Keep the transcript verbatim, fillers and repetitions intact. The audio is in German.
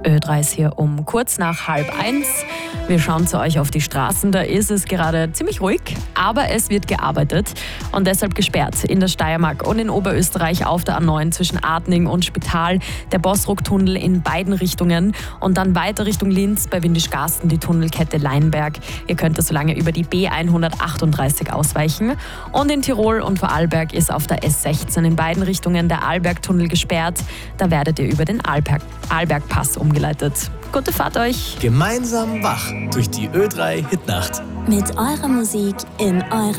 Ö drei ist hier um kurz nach halb eins. Wir schauen zu euch auf die Straßen. Da ist es gerade ziemlich ruhig, aber es wird gearbeitet und deshalb gesperrt in der Steiermark und in Oberösterreich auf der A neun zwischen Adning und Spital, der Bossrucktunnel in beiden Richtungen und dann weiter Richtung Linz bei Windischgarsten die Tunnelkette Leinberg. Ihr könnt so lange über die B hundertachtunddreißig ausweichen. Und in Tirol und Vorarlberg ist auf der S sechzehn in beiden Richtungen der Arlbergtunnel gesperrt. Da werdet ihr über den Arlberg Arlbergpass umgeleitet. Gute Fahrt euch! Gemeinsam wach durch die Ö drei Hitnacht. Mit eurer Musik in eurer